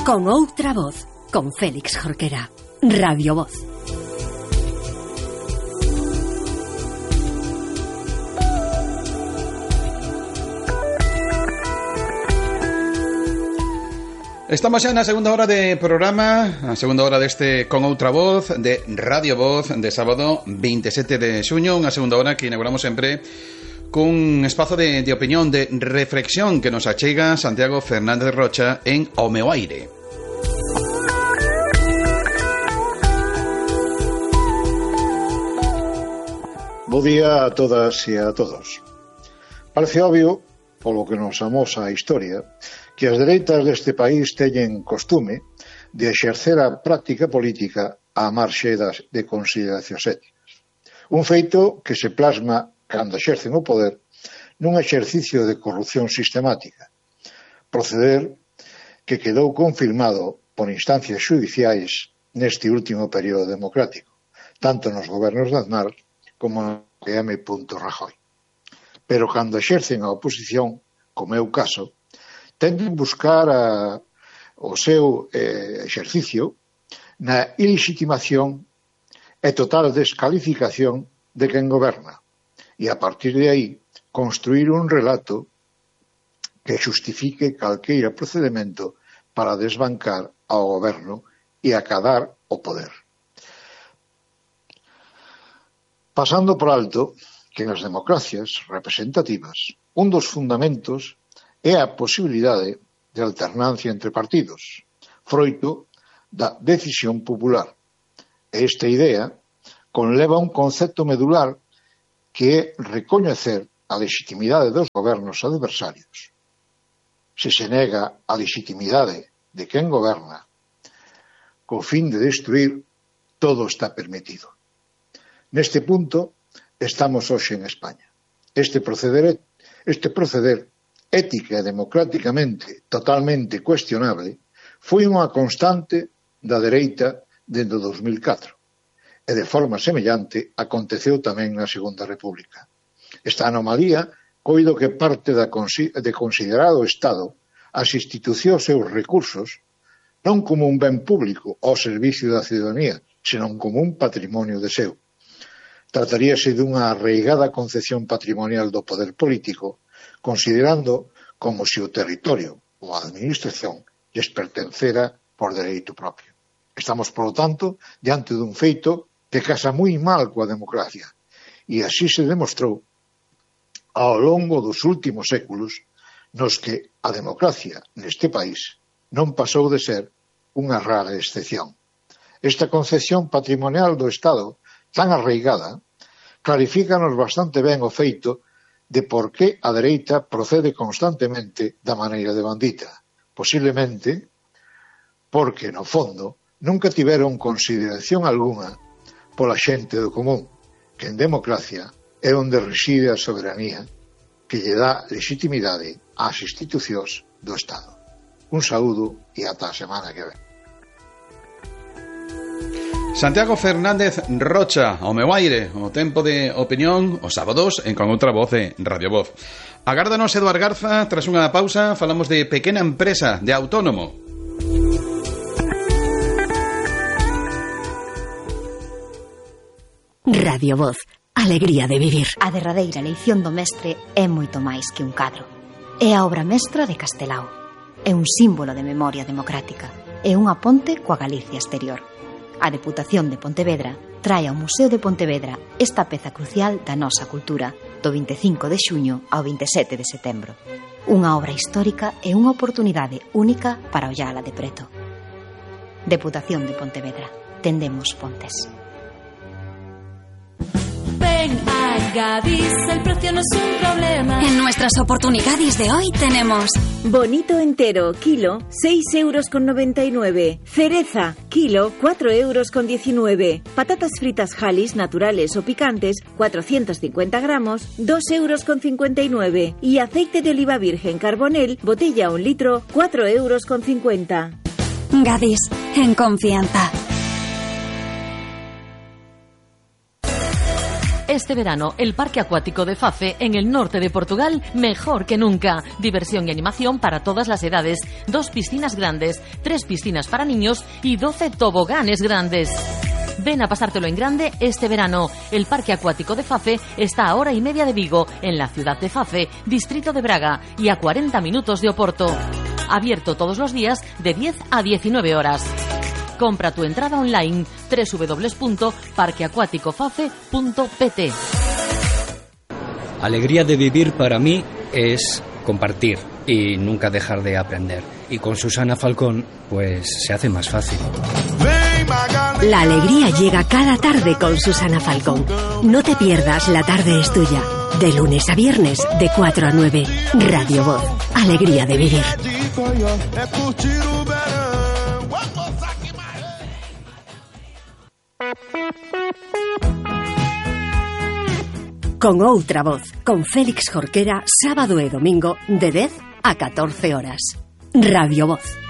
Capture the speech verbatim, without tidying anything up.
Con outra voz, con Félix Jorquera. Radio Voz. Estamos xa na segunda hora de programa, a segunda hora deste Con Outra Voz, de Radio Voz, de sábado veintisiete de xuño, unha segunda hora que inauguramos sempre cun espazo de, de opinión, de reflexión que nos achega Santiago Fernández Rocha en O Meu Aire. Bo día a todas e a todos. Parece obvio, polo que nos amosa a historia, que as dereitas deste país teñen costume de exercer a práctica política á marxe das, de consideracións éticas. Un feito que se plasma cando exercen o poder nun exercicio de corrupción sistemática, proceder que quedou confirmado por instancias xudiciais neste último período democrático, tanto nos gobernos de Aznar como no M. Rajoy. Pero cando exercen a oposición, como é o caso, tenden buscar a, o seu eh, exercicio na ilegitimación e total descalificación de quen goberna e a partir de aí construir un relato que xustifique calqueira procedimento para desbancar ao goberno e acadar o poder. Pasando por alto que nas democracias representativas un dos fundamentos é a posibilidade de alternancia entre partidos, froito da decisión popular. E esta idea conleva un concepto medular que é recoñecer a legitimidade dos gobernos adversarios. Se se nega a legitimidade de quen goberna, co fin de destruir, todo está permitido. Neste punto estamos hoxe en España. Este proceder, este proceder ética e democráticamente totalmente cuestionable foi unha constante da dereita dende o dos mil catro e de forma semellante aconteceu tamén na Segunda República. Esta anomalía coido que parte da de considerar o Estado as institucións e os recursos non como un ben público ao servicio da ciudadanía, senón como un patrimonio de seu. Trataríase dunha arraigada concepción patrimonial do poder político, considerando como se o territorio ou a administración lles pertencera por dereito propio. Estamos, por lo tanto, diante dun feito que casa moi mal coa democracia, e así se demostrou ao longo dos últimos séculos nos que a democracia neste país non pasou de ser unha rara excepción. Esta concepción patrimonial do Estado tan arraigada clarifícanos bastante ben o feito de por que a dereita procede constantemente da maneira de bandita. Posiblemente porque, no fondo, nunca tiveron consideración algunha pola xente do común, que en democracia é onde reside a soberanía que lle dá legitimidade ás institucións do Estado. Un saúdo e ata a semana que ven. Santiago Fernández Rocha, O Meu Aire, o tempo de opinión, os sábados en Con Outra Voz de Radio Voz. Agárdanos Eduard Garza, tras unha pausa falamos de pequena empresa, de autónomo. Radio Voz, alegría de vivir. A derradeira leición do mestre é moito máis que un cadro. É a obra mestra de Castelao. É un símbolo de memoria democrática. É unha ponte coa Galicia exterior. A Deputación de Pontevedra trae ao Museo de Pontevedra esta peza crucial da nosa cultura do vinte e cinco de xuño ao vinte e sete de setembro. Unha obra histórica e unha oportunidade única para ollala de preto. Deputación de Pontevedra. Tendemos pontes. Ven a Gadis, el precio no es un problema. En nuestras oportunidades de hoy tenemos bonito entero, kilo, seis euros con noventa y nueve. Cereza, kilo, cuatro euros con diecinueve. Patatas fritas Halis, naturales o picantes, cuatrocientos cincuenta gramos, dos euros con cincuenta y nueve. Y aceite de oliva virgen Carbonel, botella un litro, cuatro euros con cincuenta. Gadis, en confianza. Este verano, el Parque Acuático de Fafe, en el norte de Portugal, mejor que nunca. Diversión y animación para todas las edades. Dos piscinas grandes, tres piscinas para niños y doce toboganes grandes. Ven a pasártelo en grande este verano. El Parque Acuático de Fafe está a hora y media de Vigo, en la ciudad de Fafe, distrito de Braga, y a cuarenta minutos de Oporto. Abierto todos los días de diez a diecinueve horas. Compra tu entrada online doble u doble u doble u punto parque acuático fafe punto p t. Alegría de vivir para mí es compartir y nunca dejar de aprender. Y con Susana Falcón, pues se hace más fácil. La alegría llega cada tarde con Susana Falcón. No te pierdas La Tarde es Tuya. De lunes a viernes, de cuatro a nueve. Radio Voz. Alegría de vivir. Con Outra Voz, con Félix Jorquera, sábado e domingo, de dez a catorce horas. Radio Voz.